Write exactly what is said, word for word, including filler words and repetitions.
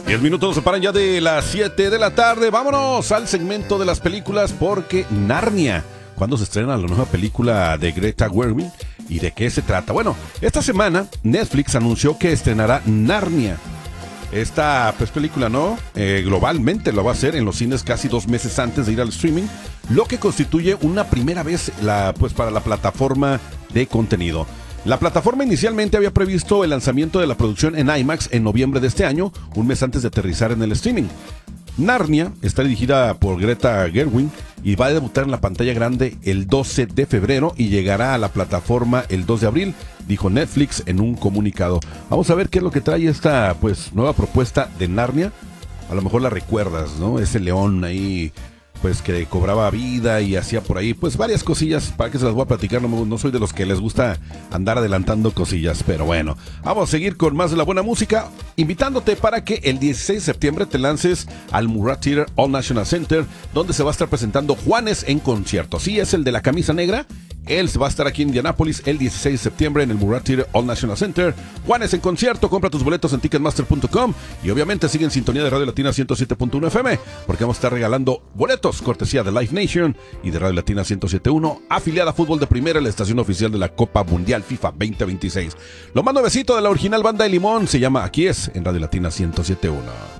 Diez minutos nos separan ya de las siete de la tarde. Vámonos al segmento de las películas porque Narnia. ¿Cuándo se estrena la nueva película de Greta Gerwig? ¿Y de qué se trata? Bueno, esta semana Netflix anunció que estrenará Narnia. Esta pues, película, ¿no? Eh, globalmente lo va a hacer en los cines casi dos meses antes de ir al streaming, lo que constituye una primera vez la, pues, para la plataforma de contenido. La plataforma inicialmente había previsto el lanzamiento de la producción en IMAX en noviembre de este año, un mes antes de aterrizar en el streaming. Narnia está dirigida por Greta Gerwig y va a debutar en la pantalla grande el doce de febrero y llegará a la plataforma el dos de abril, dijo Netflix en un comunicado. Vamos a ver qué es lo que trae esta pues nueva propuesta de Narnia. A lo mejor la recuerdas, ¿no? Ese león ahí pues que cobraba vida y hacía por ahí pues varias cosillas, para que se las voy a platicar. No, no soy de los que les gusta andar adelantando cosillas, pero bueno, vamos a seguir con más de la buena música, invitándote para que el dieciséis de septiembre te lances al Murat Theater All National Center, donde se va a estar presentando Juanes en concierto. Sí, es el de la camisa negra. Él va a estar aquí en Indianápolis el dieciséis de septiembre en el Murat Theater All National Center. Juanes en concierto, compra tus boletos en ticketmaster punto com y obviamente sigue en sintonía de Radio Latina ciento siete punto uno F M, porque vamos a estar regalando boletos cortesía de Live Nation y de Radio Latina ciento siete punto uno, afiliada a Fútbol de Primera, la estación oficial de la Copa Mundial FIFA veinte veintiséis. Lo más nuevecito de la original banda de Limón se llama Aquí es, en Radio Latina ciento siete punto uno.